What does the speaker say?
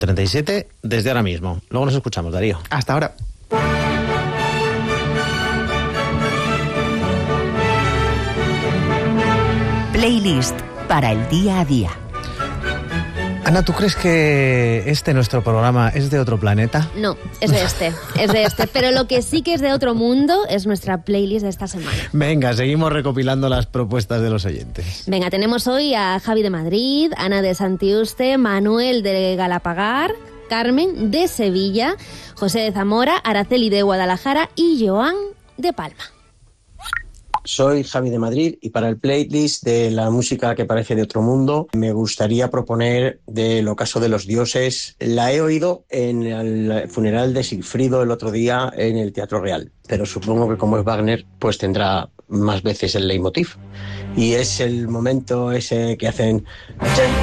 37 desde ahora mismo. Luego nos escuchamos, Darío. Hasta ahora. Playlist para el día a día. Ana, ¿tú crees que nuestro programa es de otro planeta? No, es de este. Pero lo que sí que es de otro mundo es nuestra playlist de esta semana. Venga, seguimos recopilando las propuestas de los oyentes. Venga, tenemos hoy a Javi de Madrid, Ana de Santiuste, Manuel de Galapagar, Carmen de Sevilla, José de Zamora, Araceli de Guadalajara y Joan de Palma. Soy Javi de Madrid y para el playlist de la música que parece de otro mundo me gustaría proponer del Ocaso de los Dioses. La he oído en el funeral de Sigfrido el otro día en el Teatro Real, pero supongo que como es Wagner pues tendrá más veces el leitmotiv y es el momento ese que hacen...